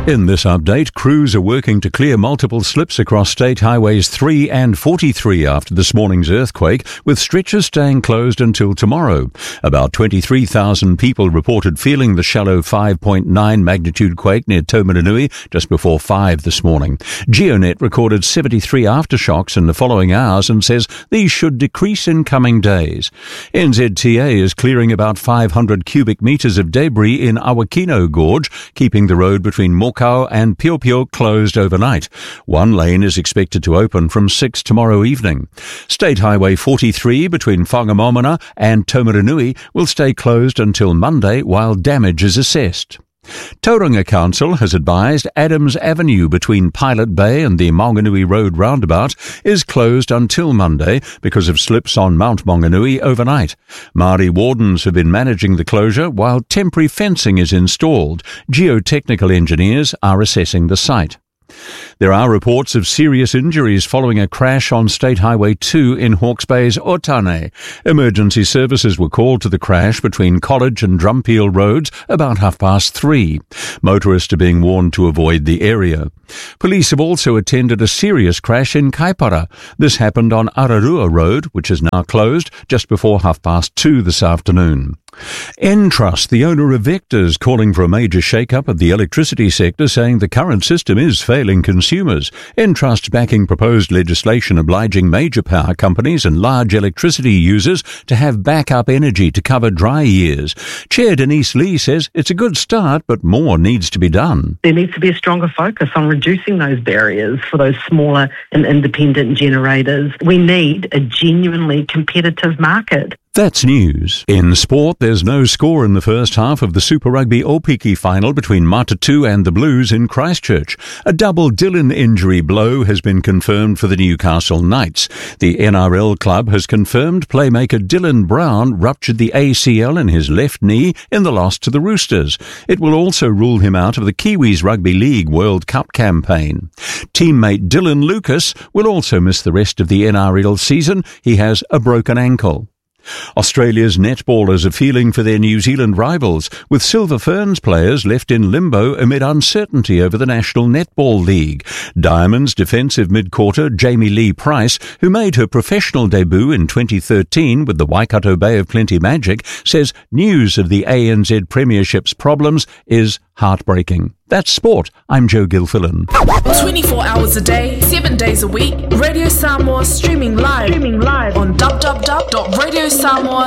In this update, crews are working to clear multiple slips across State Highways 3 and 43 after this morning's earthquake, with stretches staying closed until tomorrow. About 23,000 people reported feeling the shallow 5.9 magnitude quake near Taumarunui just before 5 this morning. GeoNet recorded 73 aftershocks in the following hours and says these should decrease in coming days. NZTA is clearing about 500 cubic metres of debris in Awakino Gorge, keeping the road between Mokau and Piopio closed overnight. One lane is expected to open from 6 tomorrow evening. State Highway 43 between Whangamomona and Taumarunui will stay closed until Monday while damage is assessed. Tauranga Council has advised Adams Avenue between Pilot Bay and the Maunganui Road roundabout is closed until Monday because of slips on Mount Maunganui overnight. Māori wardens have been managing the closure while temporary fencing is installed. Geotechnical engineers are assessing the site. There are reports of serious injuries following a crash on State Highway 2 in Hawke's Bay's Otane. Emergency services were called to the crash between College and Drumpeel roads about 3:30. Motorists are being warned to avoid the area. Police have also attended a serious crash in Kaipara. This happened on Ararua Road, which is now closed, just before 2:30 this afternoon. Entrust, the owner of Vectors, calling for a major shake-up of the electricity sector, saying the current system is failing consumers. Entrust backing proposed legislation obliging major power companies and large electricity users to have backup energy to cover dry years. Chair Denise Lee says it's a good start, but more needs to be done. There needs to be a stronger focus on reducing those barriers for those smaller and independent generators. We need a genuinely competitive market. That's news. In sport, there's no score in the first half of the Super Rugby Opiki final between Matatu and the Blues in Christchurch. A double Dillon injury blow has been confirmed for the Newcastle Knights. The NRL club has confirmed playmaker Dylan Brown ruptured the ACL in his left knee in the loss to the Roosters. It will also rule him out of the Kiwis Rugby League World Cup campaign. Teammate Dylan Lucas will also miss the rest of the NRL season. He has a broken ankle. Australia's netballers are feeling for their New Zealand rivals, with Silver Ferns players left in limbo amid uncertainty over the National Netball League. Diamonds defensive mid-quarter Jamie Lee Price, who made her professional debut in 2013 with the Waikato Bay of Plenty Magic, says news of the ANZ Premiership's problems is heartbreaking. That's sport. I'm Joe Gilfillan. 24 hours a day, 7 days a week. Radio Samoa streaming live on www.radiosamoa.com.